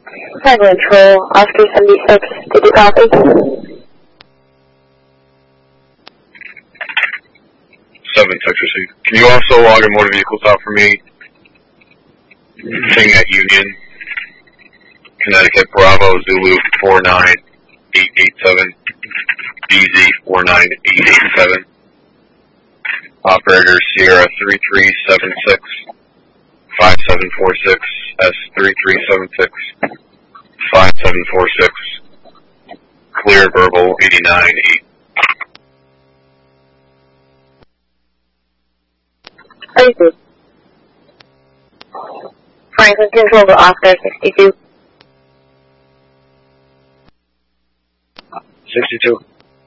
Cyber Control, Oscar 76, did you copy? 7 Texas. Can you also log in motor vehicles out for me? Thing at Union, Connecticut, Bravo, Zulu 49887, DZ 49887. Operator Sierra 3376, 5746, S3376, 5746. Clear verbal 898. Crazy. Franklin Control to Oscar 62. 62.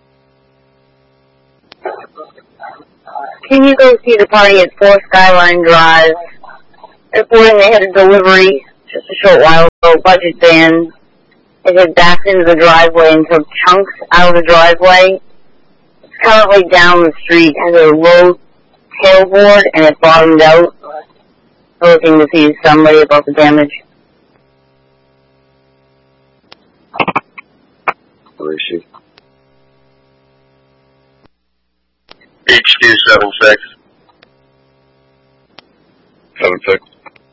Can you go see the party at 4 Skyline Drive? Reporting they had a delivery just a short while ago, budget van. It had backed into the driveway and took chunks out of the driveway. It's currently down the street, has a low tailboard, and it bottomed out. Looking to see somebody about the damage. Where is she? HQ 76.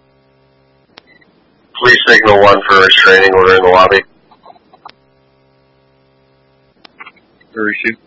Please signal 1 for a restraining order in the lobby. Where is she?